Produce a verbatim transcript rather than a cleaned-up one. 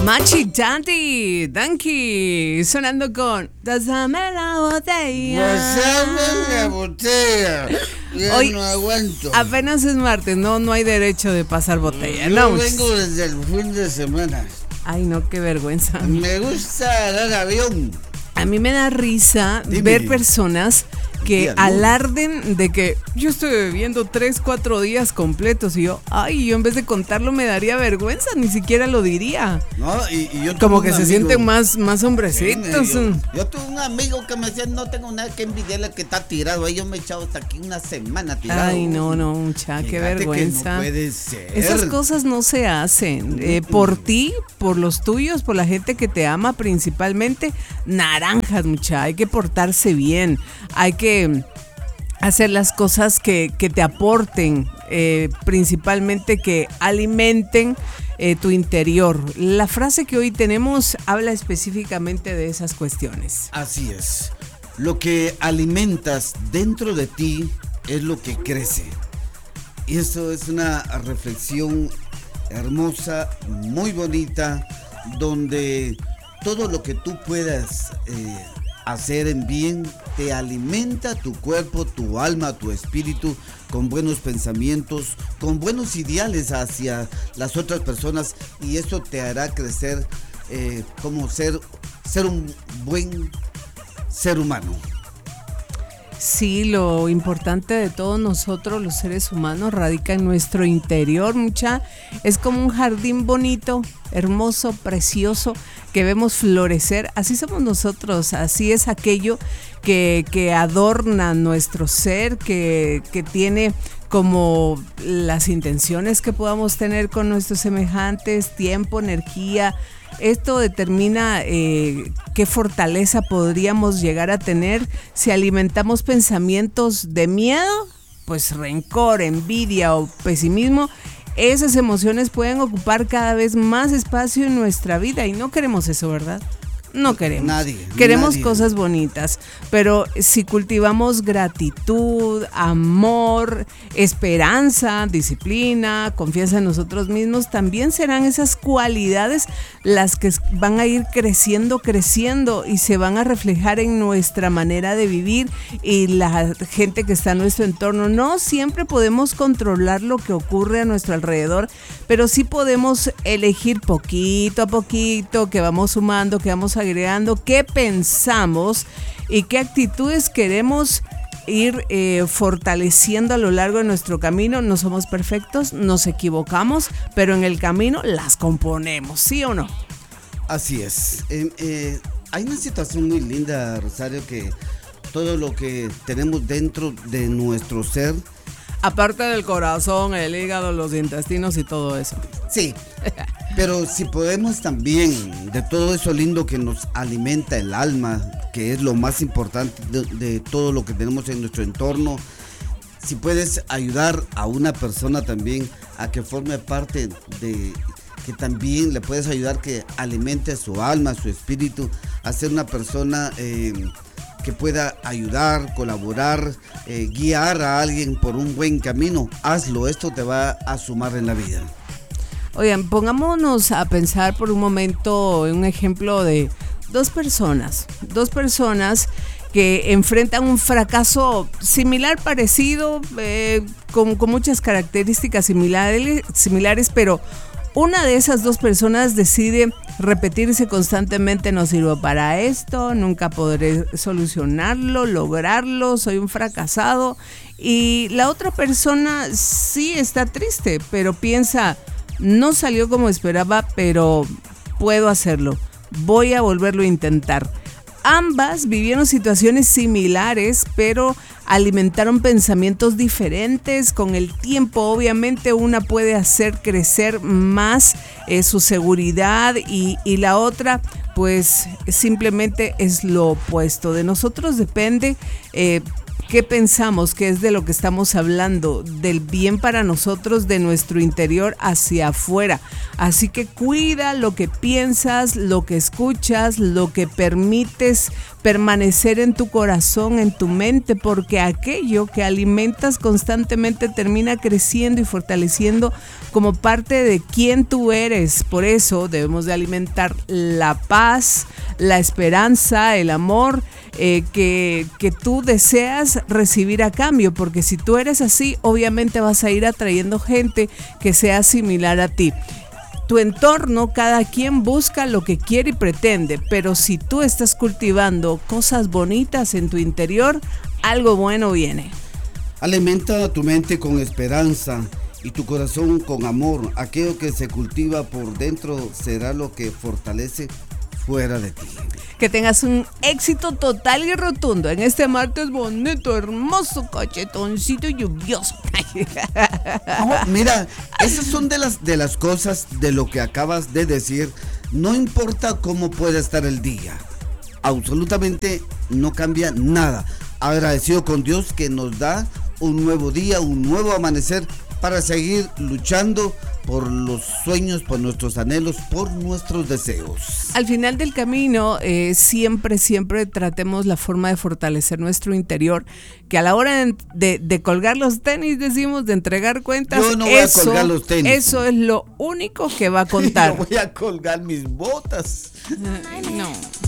Machi Daddy, Danky, sonando con Dásame la botella. Dásame la botella. Ya Hoy no aguanto. Apenas es martes, no, no hay derecho de pasar botella. Yo No. vengo desde el fin de semana. Ay, no, qué vergüenza. Me gusta dar avión. A mí me da risa Dime. ver personas que Día, ¿no? alarden de que yo estoy bebiendo tres, cuatro días completos y yo, ay, yo en vez de contarlo me daría vergüenza, ni siquiera lo diría. No, y, y yo tuve Como un que se amigo- sienten más, más Sí, hombrecitos. yo, yo tuve un amigo que me decía, no tengo nada que envidiarle que está tirado. Ahí yo me he echado hasta aquí una semana tirado. Ay, no, no, mucha, qué Fíjate que vergüenza. no puede ser. Esas cosas no se hacen. Eh, por ti, por los tuyos, por la gente que te ama principalmente. Naranjas, mucha. Hay que portarse bien. Hay que hacer las cosas que, que te aporten, eh, principalmente que alimenten eh, tu interior. La frase que hoy tenemos habla específicamente de esas cuestiones. Así es. Lo que alimentas dentro de ti es lo que crece. Y eso es una reflexión hermosa, muy bonita, donde todo lo que tú puedas eh, hacer en bien te alimenta tu cuerpo, tu alma, tu espíritu con buenos pensamientos, con buenos ideales hacia las otras personas, y eso te hará crecer eh, como ser, ser un buen ser humano. Sí, lo importante de todos nosotros, los seres humanos, radica en nuestro interior, mucha. Es como un jardín bonito, hermoso, precioso, que vemos florecer. Así somos nosotros, así es aquello que, que adorna nuestro ser, que, que tiene como las intenciones que podamos tener con nuestros semejantes, tiempo, energía. Esto determina eh, qué fortaleza podríamos llegar a tener si alimentamos pensamientos de miedo, pues rencor, envidia o pesimismo. Esas emociones pueden ocupar cada vez más espacio en nuestra vida y no queremos eso, ¿verdad? No queremos. Nadie. Queremos nadie. cosas bonitas, pero si cultivamos gratitud, amor, esperanza, disciplina, confianza en nosotros mismos, también serán esas cualidades las que van a ir creciendo, creciendo y se van a reflejar en nuestra manera de vivir y la gente que está en nuestro entorno. No siempre podemos controlar lo que ocurre a nuestro alrededor, pero sí podemos elegir poquito a poquito, que vamos sumando, que vamos agregando, qué pensamos y qué actitudes queremos ir eh, fortaleciendo a lo largo de nuestro camino. No somos perfectos, nos equivocamos, pero en el camino las componemos, ¿sí o no? Así es. Eh, eh, hay una situación muy linda, Rosario, que todo lo que tenemos dentro de nuestro ser, Aparte del corazón, el hígado, los intestinos y todo eso. sí, pero si podemos también, de todo eso lindo que nos alimenta el alma, que es lo más importante de, de todo lo que tenemos en nuestro entorno, si puedes ayudar a una persona también a que forme parte de, que también le puedes ayudar que alimente su alma, su espíritu, a ser una persona eh, que pueda ayudar, colaborar, eh, guiar a alguien por un buen camino, hazlo, esto te va a sumar en la vida. Oigan, pongámonos a pensar por un momento en un ejemplo de dos personas, dos personas que enfrentan un fracaso similar, parecido, eh, con, con muchas características similares, similares, pero una de esas dos personas decide repetirse constantemente: no sirvo para esto, nunca podré solucionarlo, lograrlo, soy un fracasado. Y la otra persona sí está triste, pero piensa: no salió como esperaba, pero puedo hacerlo, voy a volverlo a intentar. Ambas vivieron situaciones similares, pero alimentaron pensamientos diferentes. Con el tiempo, obviamente, una puede hacer crecer más eh, su seguridad y, y la otra, pues, simplemente es lo opuesto. De nosotros depende eh, ¿Qué pensamos? ¿Qué es de lo que estamos hablando? Del bien para nosotros, de nuestro interior hacia afuera. Así que cuida lo que piensas, lo que escuchas, lo que permites permanecer en tu corazón, en tu mente, porque aquello que alimentas constantemente termina creciendo y fortaleciendo como parte de quién tú eres. Por eso debemos de alimentar la paz, la esperanza, el amor eh, que, que tú deseas recibir a cambio, porque si tú eres así, obviamente vas a ir atrayendo gente que sea similar a ti. Tu entorno, cada quien busca lo que quiere y pretende, pero si tú estás cultivando cosas bonitas en tu interior, algo bueno viene. Alimenta tu mente con esperanza y tu corazón con amor. Aquello que se cultiva por dentro será lo que fortalece fuera de ti. Que tengas un éxito total y rotundo en este martes bonito, hermoso, cachetoncito y lluvioso. Oh, mira, esas son de las, de las cosas de lo que acabas de decir. No importa cómo pueda estar el día, absolutamente no cambia nada. Agradecido con Dios que nos da un nuevo día, un nuevo amanecer para seguir luchando por los sueños, por nuestros anhelos, por nuestros deseos. Al final del camino, eh, siempre, siempre tratemos la forma de fortalecer nuestro interior, que a la hora de, de, de colgar los tenis, decimos, de entregar cuentas, yo no voy eso, a colgar los tenis. Eso es lo único que va a contar. Yo voy a colgar mis botas. No.